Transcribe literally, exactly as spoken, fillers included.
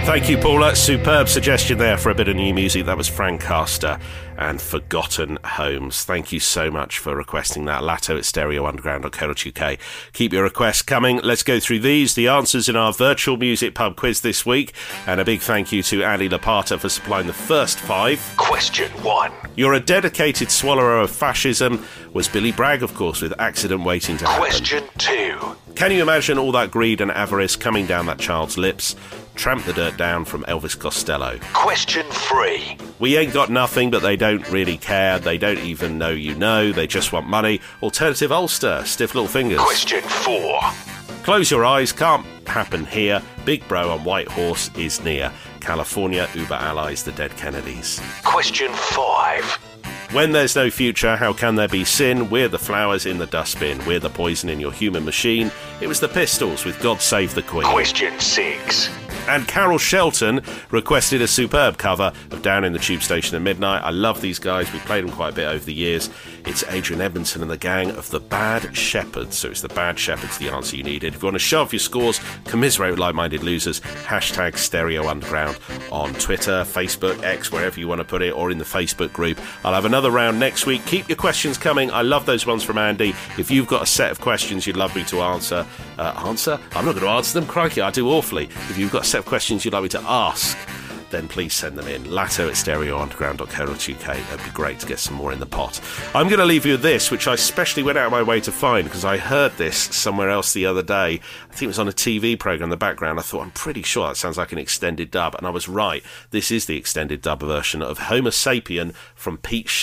Thank you, Paula. Superb suggestion there for a bit of new music. That was Frank Castor and Forgotten Homes. Thank you so much for requesting that. Latto at stereo underground dot co dot uk. Keep your requests coming. Let's go through these. The answers in our virtual music pub quiz this week. And a big thank you to Andy Lapata for supplying the first five. Question one. You're a dedicated swallower of fascism. Was Billy Bragg, of course, with Accident Waiting to Happen. Question two. Can you imagine all that greed and avarice coming down that child's lips? Tramp the Dirt Down from Elvis Costello. Question three. We ain't got nothing, but they don't really care. They don't even know you know. They just want money. Alternative Ulster, Stiff Little Fingers. Question four. Close your eyes, can't happen here. Big Bro on White Horse is near. California, Uber Allies, the Dead Kennedys. Question five. When there's no future, how can there be sin? We're the flowers in the dustbin. We're the poison in your human machine. It was the Pistols with God Save the Queen. Question six. And Carol Shelton requested a superb cover of Down in the Tube Station at Midnight. I love these guys. We've played them quite a bit over the years. It's Adrian Edmondson and the gang of the Bad Shepherds. So it's the Bad Shepherds, the answer you needed. If you want to show off your scores, commiserate with like-minded losers, hashtag Stereo Underground on Twitter, Facebook, X, wherever you want to put it, or in the Facebook group. I'll have another round next week. Keep your questions coming. I love those ones from Andy. If you've got a set of questions you'd love me to answer, uh, answer? I'm not going to answer them. Crikey, I do awfully. If you've got a set of questions you'd like me to ask, then please send them in. Latto at stereo underground dot co dot uk. It'd be great to get some more in the pot. I'm going to leave you with this, which I especially went out of my way to find because I heard this somewhere else the other day. I think it was on a T V programme in the background. I thought, I'm pretty sure that sounds like an extended dub, and I was right. This is the extended dub version of Homo Sapien from Pete